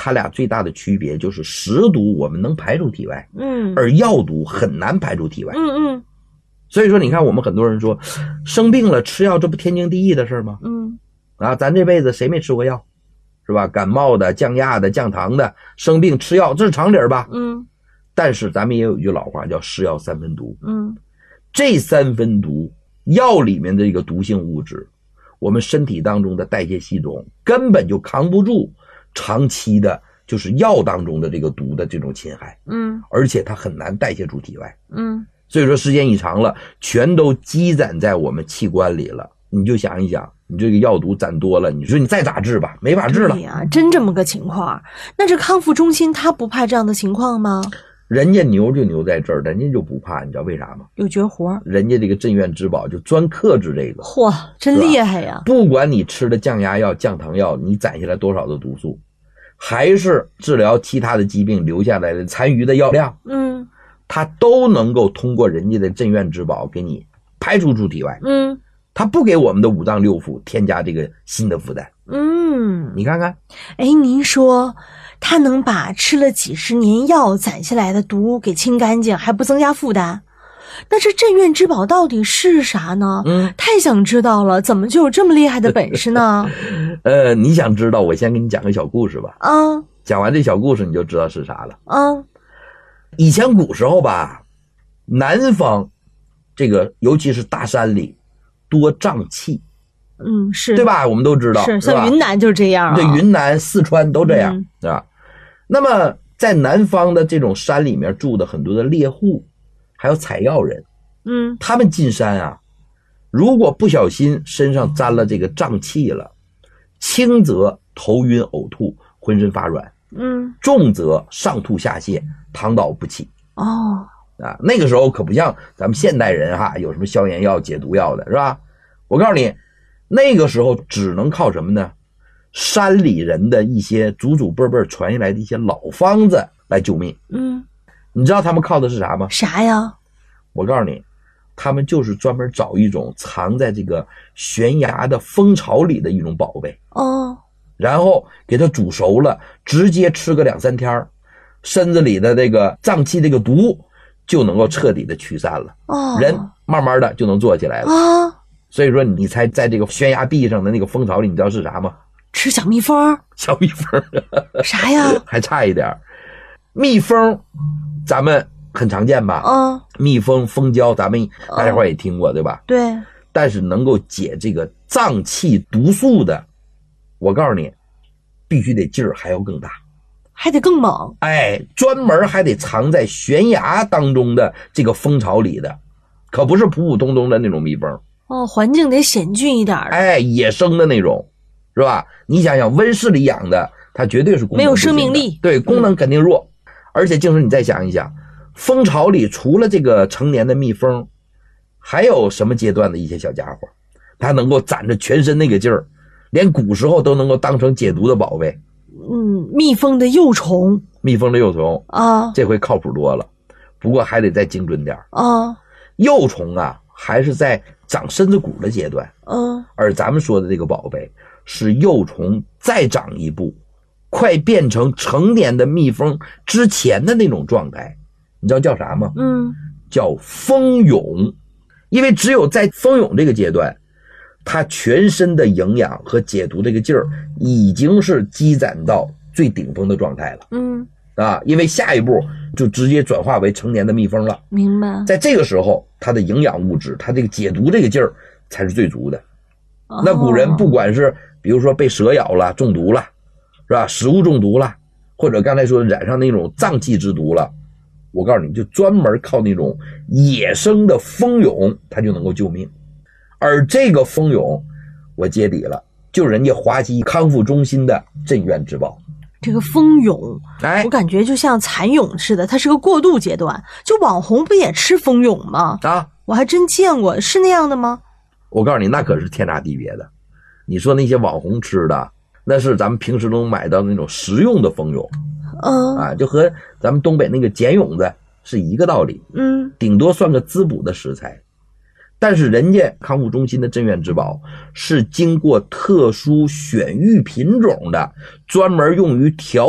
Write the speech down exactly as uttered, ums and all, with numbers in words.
它俩最大的区别就是食毒我们能排出体外， 嗯， 而药毒很难排出体外。 嗯嗯， 所以说你看我们很多人说生病了吃药，这不天经地义的事吗？ 嗯， 啊，咱这辈子谁没吃过药，是吧？感冒的、降压的、降糖的，生病吃药，这是常理吧？ 嗯， 但是咱们也有一句老话叫是药三分毒。 嗯， 这三分毒，药里面的这个毒性物质，我们身体当中的代谢系统根本就扛不住长期的就是药当中的这个毒的这种侵害， 嗯， 而且它很难代谢出体外， 嗯， 所以说时间一长了，全都积攒在我们器官里了。你就想一想，你这个药毒攒多了，你说你再咋治吧，没法治了。 对呀，真这么个情况。那这康复中心他不怕这样的情况吗？ 人家牛就牛在这儿，人家就不怕，你知道为啥吗？ 有绝活， 人家这个镇院之宝就专克制这个。 嚯，真厉害呀！ 不管你吃的降压药、降糖药，你攒下来多少的毒素，还是治疗其他的疾病留下来的残余的药量， 嗯， 它都能够通过人家的镇院之宝给你排除出体外。 嗯， 它不给我们的五脏六腑添加这个新的负担。 嗯， 你看看， 哎，您说他能把吃了几十年药攒下来的毒给清干净，还不增加负担？那这镇院之宝到底是啥呢？ 嗯， 太想知道了，怎么就有这么厉害的本事呢？ 呃，你想知道，我先给你讲个小故事吧。 啊， 讲完这小故事，你就知道是啥了。 啊， 以前古时候吧，南方这个尤其是大山里多瘴气， 嗯，是对吧？我们都知道， 是， 是吧像云南就是这样啊。 对，云南、四川都这样， 嗯是吧？那么在南方的这种山里面住的很多的猎户，还有采药人， 嗯， 他们进山啊，如果不小心身上沾了这个瘴气了，轻则头晕呕吐，浑身发软， 嗯， 重则上吐下泻，躺倒不起。 哦， 啊，那个时候可不像咱们现代人哈，有什么消炎药、解毒药的，是吧？我告诉你，那个时候只能靠什么呢？山里人的一些祖祖辈辈传下来的一些老方子来救命。 嗯， 你知道他们靠的是啥吗？ 啥呀？ 我告诉你，他们就是专门找一种藏在这个悬崖的蜂巢里的一种宝贝， 哦， 然后给它煮熟了，直接吃个两三天，身子里的这个脏器这个毒就能够彻底的驱散了， 哦， 人慢慢的就能坐起来了。 啊， 所以说你猜在这个悬崖壁上的那个蜂巢里，你知道是啥吗？ 吃小蜜蜂？ 小蜜蜂。 啥呀？ 还差一点，蜜蜂咱们很常见吧？ 啊， 蜜蜂、蜂胶咱们大家伙也听过，对吧？ 对， 但是能够解这个脏器毒素的，我告诉你，必须得劲儿还要更大， 还得更猛。 哎，专门还得藏在悬崖当中的这个蜂巢里的，可不是普普通通的那种蜜蜂。 哦，环境得险峻一点的。 哎，野生的那种，是吧？你想想，温室里养的，它绝对是功能没有生命力， 对，功能肯定弱。嗯、而且就是你再想一想，蜂巢里除了这个成年的蜜蜂，还有什么阶段的一些小家伙，它能够攒着全身那个劲儿，连古时候都能够当成解毒的宝贝。 嗯，蜜蜂的幼虫， 蜜蜂的幼虫啊， 这回靠谱多了，不过还得再精准点啊。 幼虫啊，还是在长身子骨的阶段， 嗯， 而咱们说的这个宝贝是幼虫再长一步，快变成成年的蜜蜂之前的那种状态，你知道叫啥吗？ 嗯， 叫蜂蛹。因为只有在蜂蛹这个阶段，它全身的营养和解毒这个劲儿已经是积攒到最顶峰的状态了。 嗯， 啊，因为下一步就直接转化为成年的蜜蜂了。 明白。 在这个时候，它的营养物质，它这个解毒这个劲儿才是最足的。 哦、 那古人不管是比如说被蛇咬了中毒了，是吧？食物中毒了，或者刚才说染上那种脏器之毒了，我告诉你，就专门靠那种野生的蜂蛹，它就能够救命。而这个蜂蛹，我揭底了，就人家华西康复中心的镇院之宝。 这个蜂蛹， 哎， 我感觉就像蚕蛹似的，它是个过渡阶段。就网红不也吃蜂蛹吗？ 啊， 我还真见过，是那样的吗？ 我告诉你，那可是天差地别的。你说那些网红吃的，那是咱们平时能买到那种食用的蜂蛹， 嗯啊，就和咱们东北那个茧蛹子是一个道理， 嗯， 顶多算个滋补的食材。但是人家康复中心的镇院之宝是经过特殊选育品种的，专门用于调